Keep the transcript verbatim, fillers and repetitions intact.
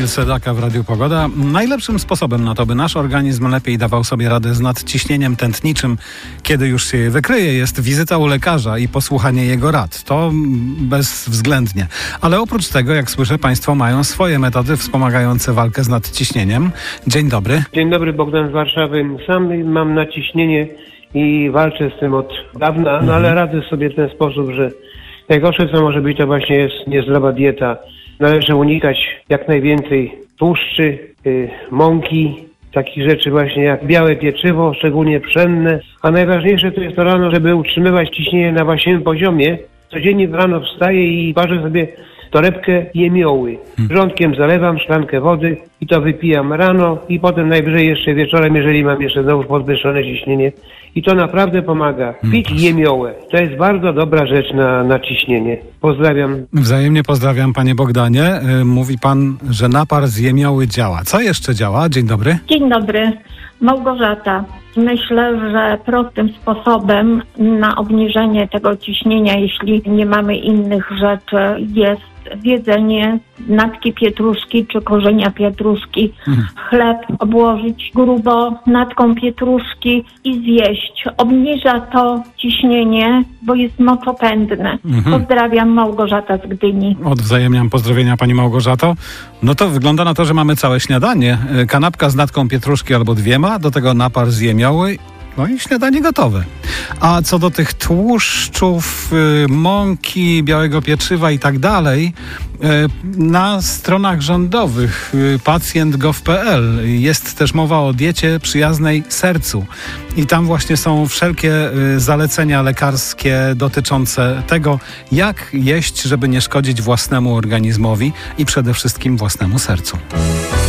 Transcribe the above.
Kamil Sedaka w Radiu Pogoda. Najlepszym sposobem na to, by nasz organizm lepiej dawał sobie radę z nadciśnieniem tętniczym, kiedy już się je wykryje, jest wizyta u lekarza i posłuchanie jego rad. To bezwzględnie. Ale oprócz tego, jak słyszę, Państwo mają swoje metody wspomagające walkę z nadciśnieniem. Dzień dobry. Dzień dobry, Bogdan z Warszawy. Sam mam nadciśnienie i walczę z tym od dawna, mhm. no ale radzę sobie w ten sposób, że najgorsze, co może być, to właśnie jest niezdrowa dieta. Należy unikać jak najwięcej tłuszczy, yy, mąki, takich rzeczy właśnie jak białe pieczywo, szczególnie pszenne. A najważniejsze to jest to rano, żeby utrzymywać ciśnienie na właściwym poziomie. Codziennie rano wstaję i ważę sobie torebkę jemioły. Wrzątkiem zalewam szklankę wody i to wypijam rano i potem najwyżej jeszcze wieczorem, jeżeli mam jeszcze znowu podwyższone ciśnienie. I to naprawdę pomaga. Pić jemiołę. To jest bardzo dobra rzecz na, na ciśnienie. Pozdrawiam. Wzajemnie pozdrawiam, panie Bogdanie. Mówi pan, że napar z jemioły działa. Co jeszcze działa? Dzień dobry. Dzień dobry. Małgorzata. Myślę, że prostym sposobem na obniżenie tego ciśnienia, jeśli nie mamy innych rzeczy, jest jedzenie natki pietruszki czy korzenia pietruszki. Mhm. Chleb obłożyć grubo natką pietruszki i zjeść. Obniża to ciśnienie, bo jest moczopędne. Mhm. Pozdrawiam, Małgorzata z Gdyni. Odwzajemniam pozdrowienia, pani Małgorzato. No to wygląda na to, że mamy całe śniadanie. Kanapka z natką pietruszki albo dwiema, do tego napar z jemioły. No i śniadanie gotowe. A co do tych tłuszczów, y, mąki, białego pieczywa i tak dalej, y, na stronach rządowych y, pacjent kropka gov kropka pe el jest też mowa o diecie przyjaznej sercu. I tam właśnie są wszelkie y, zalecenia lekarskie dotyczące tego, jak jeść, żeby nie szkodzić własnemu organizmowi i przede wszystkim własnemu sercu.